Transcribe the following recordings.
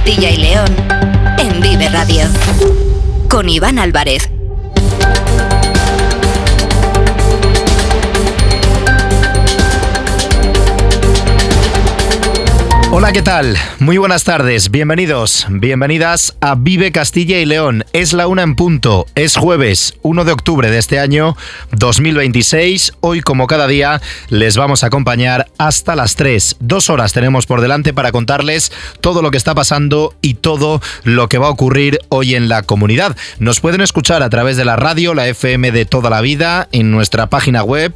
Castilla y León en Vive Radio. Con Iván Álvarez. Hola, ¿qué tal? Muy buenas tardes, bienvenidos, bienvenidas a Vive Castilla y León. Es la 1 en punto, es jueves 1 de octubre de este año 2026. Hoy, como cada día, les vamos a acompañar hasta las 3. 2 horas tenemos por delante para contarles todo lo que está pasando y todo lo que va a ocurrir hoy en la comunidad. Nos pueden escuchar a través de la radio, la FM de toda la vida, en nuestra página web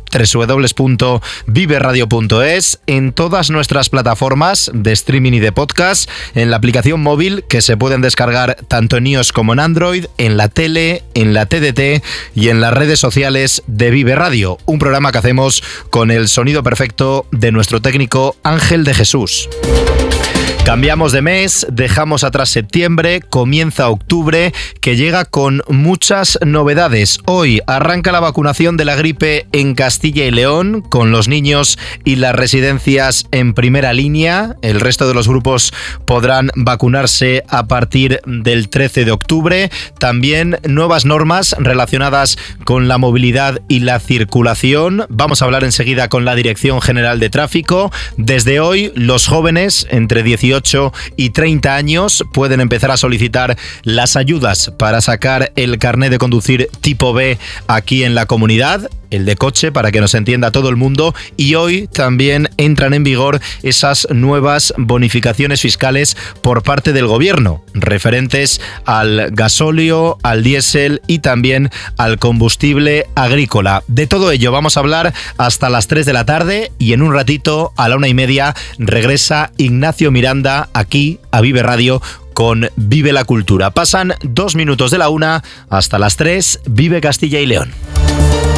www.viveradio.es, en todas nuestras plataformas de streaming y de podcast, en la aplicación móvil que se pueden descargar tanto en iOS como en Android, en la tele, en la TDT y en las redes sociales de Vive Radio, un programa que hacemos con el sonido perfecto de nuestro técnico Ángel de Jesús. Cambiamos de mes, dejamos atrás septiembre, comienza octubre, que llega con muchas novedades. Hoy arranca la vacunación de la gripe en Castilla y León, con los niños y las residencias en primera línea. El resto de los grupos podrán vacunarse a partir del 13 de octubre. También nuevas normas relacionadas con la movilidad y la circulación. Vamos a hablar enseguida con la Dirección General de Tráfico. Desde hoy, los jóvenes entre 18 y 30 años pueden empezar a solicitar las ayudas para sacar el carnet de conducir tipo B aquí en la comunidad, el de coche, para que nos entienda todo el mundo. Y hoy también entran en vigor esas nuevas bonificaciones fiscales por parte del gobierno, referentes al gasóleo, al diésel y también al combustible agrícola. De todo ello vamos a hablar hasta las 3 de la tarde y en un ratito, a la 1:30, regresa Ignacio Miranda aquí a Vive Radio con Vive la Cultura. Pasan 2 minutos de la 1 hasta las 3, Vive Castilla y León.